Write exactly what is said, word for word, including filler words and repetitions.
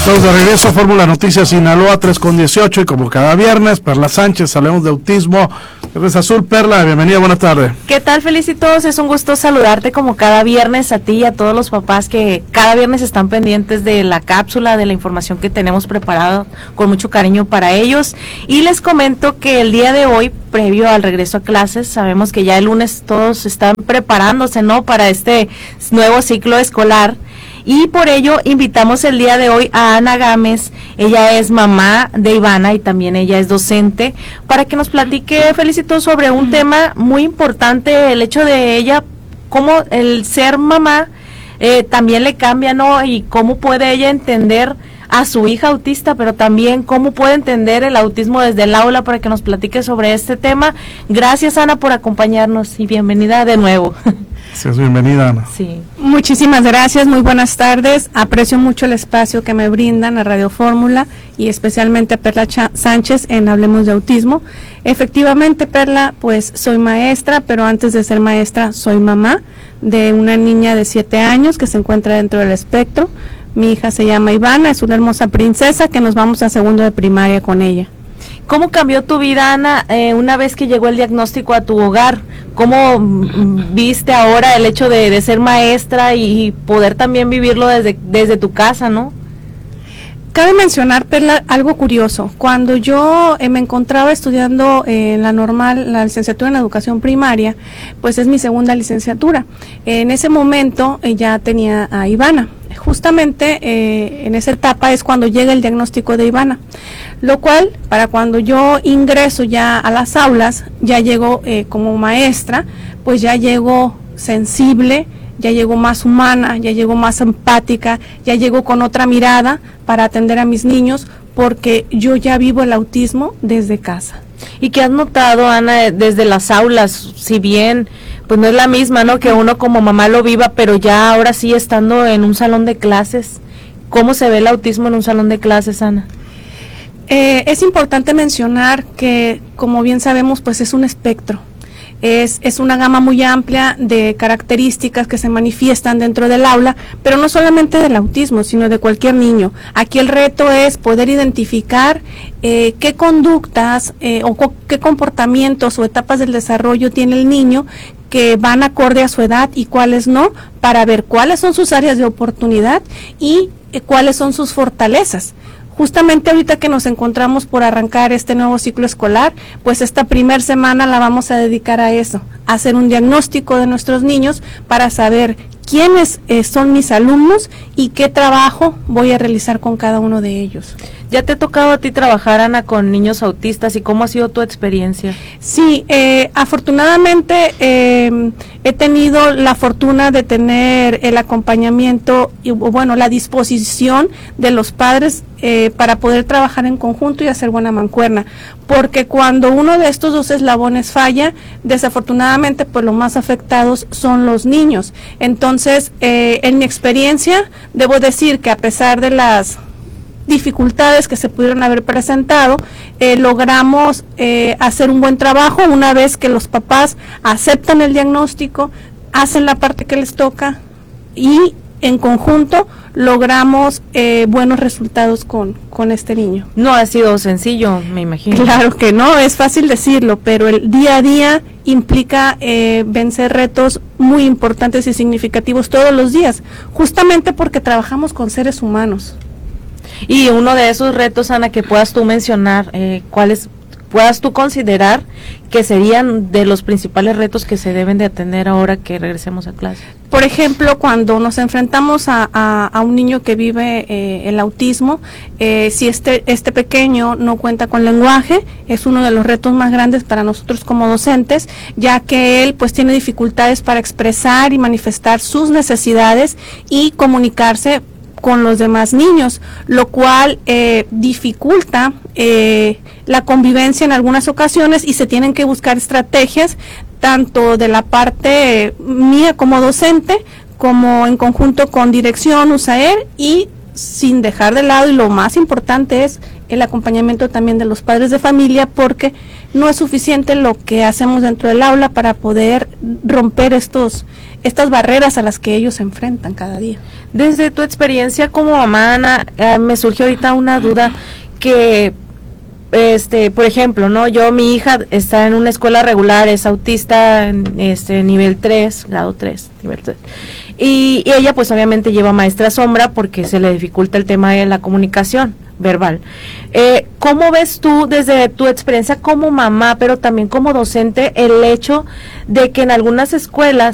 Estamos de regreso a Fórmula Noticias Sinaloa tres con dieciocho y como cada viernes, Perla Sánchez, hablemos de autismo. Eres Azul. Perla, bienvenida, buenas tardes. ¿Qué tal, Felicitos? Es un gusto saludarte como cada viernes a ti y a todos los papás que cada viernes están pendientes de la cápsula, de la información que tenemos preparada con mucho cariño para ellos. Y les comento que el día de hoy, previo al regreso a clases, sabemos que ya el lunes todos están preparándose, ¿no?, para este nuevo ciclo escolar. Y por ello invitamos el día de hoy a Ana Gámez. Ella es mamá de Ivana y también ella es docente, para que nos platique, Felicito, sobre un tema muy importante, el hecho de ella, cómo el ser mamá eh, también le cambia, ¿no? Y cómo puede ella entender a su hija autista, pero también cómo puede entender el autismo desde el aula, para que nos platique sobre este tema. Gracias, Ana, por acompañarnos y bienvenida de nuevo. Sí, bienvenida, Ana. Sí. Muchísimas gracias, muy buenas tardes. Aprecio mucho el espacio que me brindan a Radio Fórmula y especialmente a Perla Ch- Sánchez en Hablemos de Autismo. Efectivamente, Perla, pues soy maestra, pero antes de ser maestra soy mamá de una niña de siete años que se encuentra dentro del espectro. Mi hija se llama Ivana, es una hermosa princesa que nos vamos a segundo de primaria con ella. ¿Cómo cambió tu vida, Ana, eh, una vez que llegó el diagnóstico a tu hogar? ¿Cómo mm, viste ahora el hecho de, de ser maestra y poder también vivirlo desde, desde tu casa, no? Cabe mencionar, Perla, algo curioso. Cuando yo eh, me encontraba estudiando en eh, la normal, la licenciatura en educación primaria, pues es mi segunda licenciatura. Eh, en ese momento eh, ya tenía a Ivana. Justamente eh, en esa etapa es cuando llega el diagnóstico de Ivana, lo cual para cuando yo ingreso ya a las aulas, ya llego eh, como maestra, pues ya llego sensible, ya llego más humana, ya llego más empática, ya llego con otra mirada para atender a mis niños, porque yo ya vivo el autismo desde casa. ¿Y qué has notado, Ana, desde las aulas? Si bien pues no es la misma, ¿no?, que uno como mamá lo viva, pero ya ahora sí estando en un salón de clases, ¿cómo se ve el autismo en un salón de clases, Ana? Eh, es importante mencionar que, como bien sabemos, pues es un espectro. Es, es una gama muy amplia de características que se manifiestan dentro del aula, pero no solamente del autismo, sino de cualquier niño. Aquí el reto es poder identificar eh, qué conductas eh, o co- qué comportamientos o etapas del desarrollo tiene el niño que van acorde a su edad y cuáles no, para ver cuáles son sus áreas de oportunidad y eh, cuáles son sus fortalezas. Justamente ahorita que nos encontramos por arrancar este nuevo ciclo escolar, pues esta primer semana la vamos a dedicar a eso, a hacer un diagnóstico de nuestros niños para saber quiénes eh, son mis alumnos y qué trabajo voy a realizar con cada uno de ellos. ¿Ya te ha tocado a ti trabajar, Ana, con niños autistas y cómo ha sido tu experiencia? Sí, eh, afortunadamente eh, he tenido la fortuna de tener el acompañamiento y, bueno, la disposición de los padres eh, para poder trabajar en conjunto y hacer buena mancuerna, porque cuando uno de estos dos eslabones falla, desafortunadamente pues los más afectados son los niños. Entonces, eh, en mi experiencia, debo decir que a pesar de las dificultades que se pudieron haber presentado, eh, logramos eh, hacer un buen trabajo una vez que los papás aceptan el diagnóstico, hacen la parte que les toca y en conjunto logramos eh, buenos resultados con, con este niño. No ha sido sencillo, me imagino. Claro que no, es fácil decirlo, pero el día a día implica eh, vencer retos muy importantes y significativos todos los días, justamente porque trabajamos con seres humanos. Y uno de esos retos, Ana, que puedas tú mencionar, eh, ¿cuáles puedas tú considerar que serían de los principales retos que se deben de atender ahora que regresemos a clase? Por ejemplo, cuando nos enfrentamos a, a, a un niño que vive eh, el autismo, eh, si este, este pequeño no cuenta con lenguaje, es uno de los retos más grandes para nosotros como docentes, ya que él pues tiene dificultades para expresar y manifestar sus necesidades y comunicarse con los demás niños, lo cual eh, dificulta eh, la convivencia en algunas ocasiones y se tienen que buscar estrategias tanto de la parte mía como docente como en conjunto con dirección, USAER, y sin dejar de lado, y lo más importante es el acompañamiento también de los padres de familia, porque no es suficiente lo que hacemos dentro del aula para poder romper estos estas barreras a las que ellos se enfrentan cada día. Desde tu experiencia como mamá, Ana, eh, me surgió ahorita una duda que, este, por ejemplo, no, yo, mi hija está en una escuela regular, es autista, en, este, nivel tres, grado tres, nivel tres. Y, y ella pues obviamente lleva maestra sombra porque se le dificulta el tema de la comunicación verbal. Eh, ¿Cómo ves tú desde tu experiencia como mamá, pero también como docente, el hecho de que en algunas escuelas